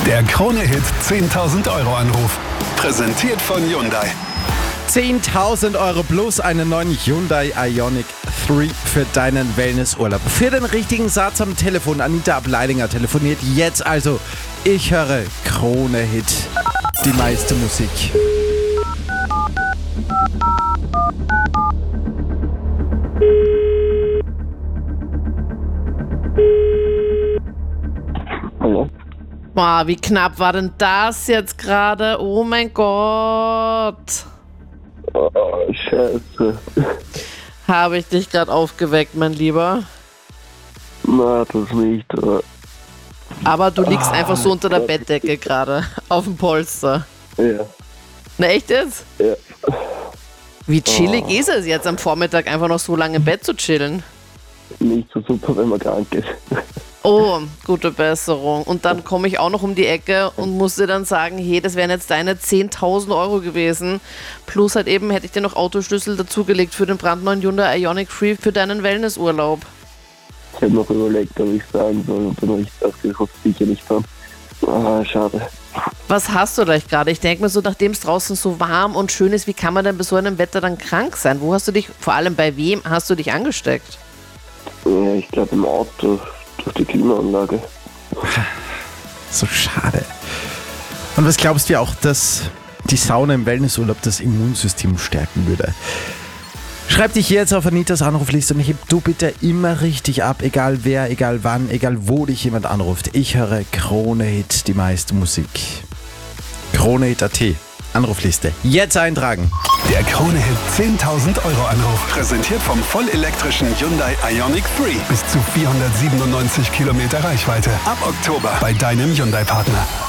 Der Krone-Hit 10.000 Euro Anruf. Präsentiert von Hyundai. 10.000 Euro plus einen neuen Hyundai Ioniq 3 für deinen Wellnessurlaub. Für den richtigen Satz am Telefon. Anita Ableidinger telefoniert jetzt. Also, ich höre Krone-Hit. Die meiste Musik. Hallo? Boah, wie knapp war denn das jetzt gerade? Oh mein Gott. Oh, scheiße. Habe ich dich gerade aufgeweckt, mein Lieber? Na, das nicht. Aber du liegst einfach so unter der Bettdecke gerade, auf dem Polster. Ja, Na echt jetzt? ja. Wie chillig ist es jetzt am Vormittag einfach noch so lange im Bett zu chillen? Nicht so super, wenn man krank ist. Oh, gute Besserung. Und dann komme ich auch noch um die Ecke und muss dir dann sagen, hey, das wären jetzt deine 10.000 Euro gewesen. Plus halt eben hätte ich dir noch Autoschlüssel dazugelegt für den brandneuen Hyundai Ioniq 3 für deinen Wellnessurlaub. Ich habe noch überlegt, ob ich sagen soll und dann habe ich gedacht, ich hoffe sicher nicht dran. Schade. Was hast du da gerade? Ich denke mir so, nachdem es draußen so warm und schön ist, wie kann man denn bei so einem Wetter dann krank sein? Wo hast du dich, vor allem bei wem hast du dich angesteckt? Ja, ich glaube im Auto, durch die Klimaanlage. So schade. Und was glaubst du auch, dass die Sauna im Wellnessurlaub das Immunsystem stärken würde? Schreib dich jetzt auf Anitas Anrufliste und heb du bitte immer richtig ab, egal wer, egal wann, egal wo dich jemand anruft. Ich höre Krone-Hit, die meiste Musik. Krone-Hit.at, Anrufliste. Jetzt eintragen. Der Krone-Hit 10.000 Euro Anruf. Präsentiert vom vollelektrischen Hyundai Ioniq 3. Bis zu 497 Kilometer Reichweite. Ab Oktober bei deinem Hyundai-Partner.